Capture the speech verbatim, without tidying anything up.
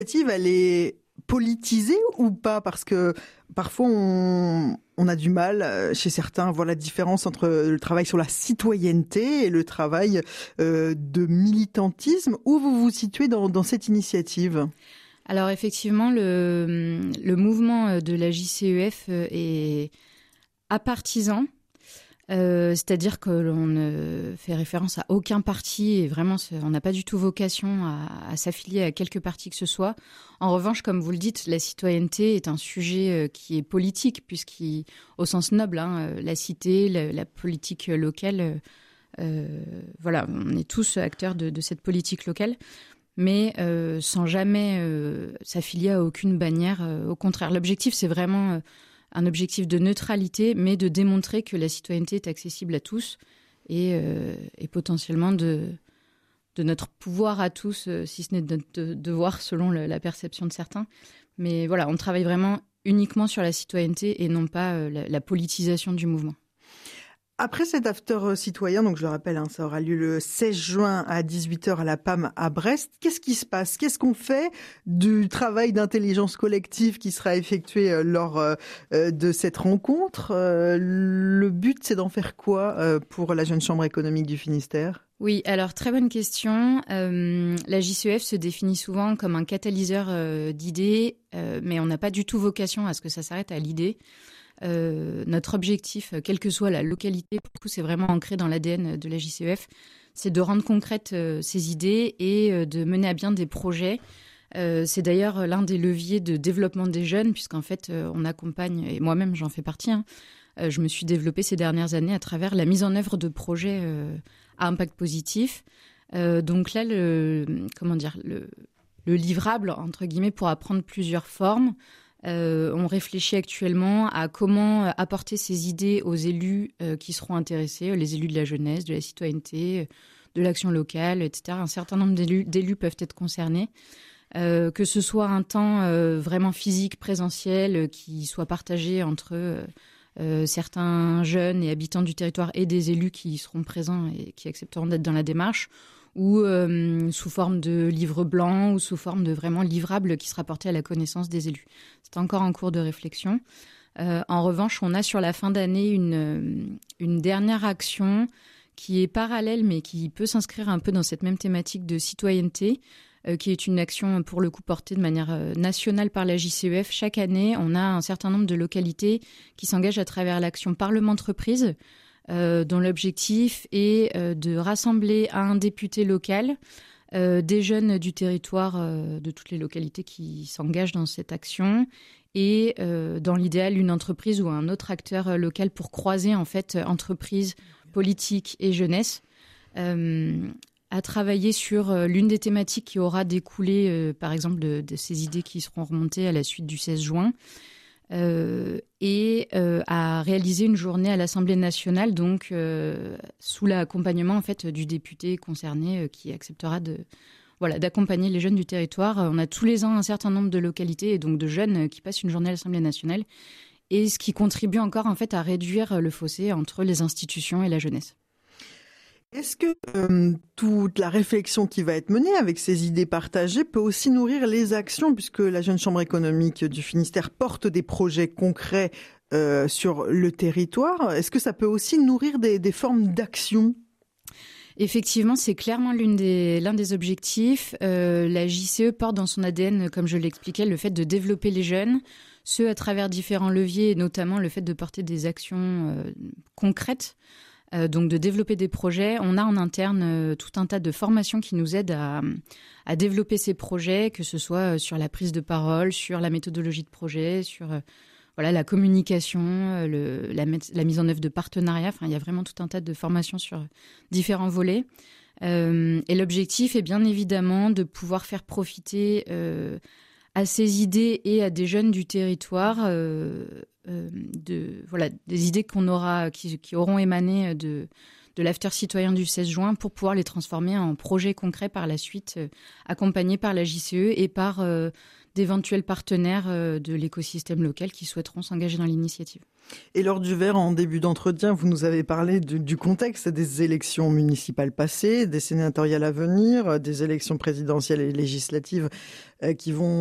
L'initiative, elle est politisée ou pas? Parce que parfois, on, on a du mal, euh, chez certains, à voir la différence entre le travail sur la citoyenneté et le travail euh, de militantisme. Où vous vous situez dans, dans cette initiative? Alors effectivement, le, le mouvement de la J C E F est apartisan. Euh, c'est-à-dire que l'on ne fait référence à aucun parti et vraiment on n'a pas du tout vocation à, à s'affilier à quelque parti que ce soit. En revanche, comme vous le dites, la citoyenneté est un sujet qui est politique puisqu'au sens noble, hein, la cité, la, la politique locale, euh, voilà, on est tous acteurs de, de cette politique locale, mais euh, sans jamais euh, s'affilier à aucune bannière. Euh, au contraire, l'objectif c'est vraiment... Euh, un objectif de neutralité, mais de démontrer que la citoyenneté est accessible à tous et, euh, et potentiellement de, de notre pouvoir à tous, euh, si ce n'est de notre devoir selon le, la perception de certains. Mais voilà, on travaille vraiment uniquement sur la citoyenneté et non pas euh, la, la politisation du mouvement. Après cet after citoyen, donc je le rappelle, hein, ça aura lieu le seize juin à dix-huit heures à la P A M à Brest. Qu'est-ce qui se passe? Qu'est-ce qu'on fait du travail d'intelligence collective qui sera effectué euh, lors euh, de cette rencontre? euh, Le but, c'est d'en faire quoi euh, pour la Jeune Chambre économique du Finistère? Oui, alors très bonne question. Euh, la J C E F se définit souvent comme un catalyseur euh, d'idées, euh, mais on n'a pas du tout vocation à ce que ça s'arrête à l'idée. Euh, notre objectif, quelle que soit la localité, pour le coup, c'est vraiment ancré dans l'A D N de la J C E F, c'est de rendre concrètes euh, ces idées et euh, de mener à bien des projets. Euh, c'est d'ailleurs l'un des leviers de développement des jeunes, puisqu'en fait, euh, on accompagne, et moi-même j'en fais partie, hein, euh, je me suis développée ces dernières années à travers la mise en œuvre de projets euh, à impact positif. Euh, donc là, le, comment dire, le, le livrable, entre guillemets, pourra prendre plusieurs formes. Euh, on réfléchit actuellement à comment apporter ces idées aux élus euh, qui seront intéressés, les élus de la jeunesse, de la citoyenneté, de l'action locale, et cetera. Un certain nombre d'élus, d'élus peuvent être concernés. Euh, que ce soit un temps euh, vraiment physique, présentiel, euh, qui soit partagé entre euh, euh, certains jeunes et habitants du territoire et des élus qui seront présents et qui accepteront d'être dans la démarche, ou euh, sous forme de livre blanc ou sous forme de vraiment livrable qui sera porté à la connaissance des élus. C'est encore en cours de réflexion. Euh, en revanche, on a sur la fin d'année une, une dernière action qui est parallèle mais qui peut s'inscrire un peu dans cette même thématique de citoyenneté, euh, qui est une action pour le coup portée de manière euh, nationale par la J C E F. Chaque année, on a un certain nombre de localités qui s'engagent à travers l'action Parlement-entreprise, Euh, dont l'objectif est euh, de rassembler à un député local euh, des jeunes du territoire euh, de toutes les localités qui s'engagent dans cette action et euh, dans l'idéal une entreprise ou un autre acteur local pour croiser en fait entreprise, politique et jeunesse, euh, à travailler sur euh, l'une des thématiques qui aura découlé euh, par exemple de, de ces idées qui seront remontées à la suite du seize juin. Euh, et euh, à réaliser une journée à l'Assemblée nationale, donc euh, sous l'accompagnement en fait du député concerné euh, qui acceptera de voilà d'accompagner les jeunes du territoire. On a tous les ans un certain nombre de localités et donc de jeunes qui passent une journée à l'Assemblée nationale, et ce qui contribue encore en fait à réduire le fossé entre les institutions et la jeunesse. Est-ce que euh, toute la réflexion qui va être menée avec ces idées partagées peut aussi nourrir les actions, puisque la Jeune Chambre économique du Finistère porte des projets concrets euh, sur le territoire? Est-ce que ça peut aussi nourrir des, des formes d'action? Effectivement, c'est clairement l'une des, l'un des objectifs. Euh, la J C E porte dans son A D N, comme je l'expliquais, le fait de développer les jeunes, ce à travers différents leviers, et notamment le fait de porter des actions euh, concrètes. Euh, donc de développer des projets. On a en interne euh, tout un tas de formations qui nous aident à, à développer ces projets, que ce soit sur la prise de parole, sur la méthodologie de projet, sur euh, voilà la communication, euh, le, la, la mise en œuvre de partenariats. Enfin, il y a vraiment tout un tas de formations sur différents volets. Euh, et l'objectif est bien évidemment de pouvoir faire profiter euh, à ces idées et à des jeunes du territoire euh, euh, de voilà des idées qu'on aura qui, qui auront émané de de l'after citoyen du seize juin pour pouvoir les transformer en projets concrets par la suite, euh, accompagnés par la J C E et par euh, d'éventuels partenaires euh, de l'écosystème local qui souhaiteront s'engager dans l'initiative. Et lors du verre, en début d'entretien, vous nous avez parlé du, du contexte des élections municipales passées, des sénatoriales à venir, des élections présidentielles et législatives euh, qui vont